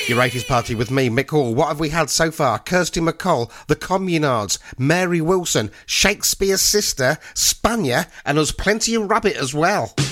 Your 80s party with me, Mick Hall. What have we had so far? Kirsty MacColl, The Communards, Mary Wilson, Shakespeare's Sister, Spanier, and there's plenty of Rabbit as well.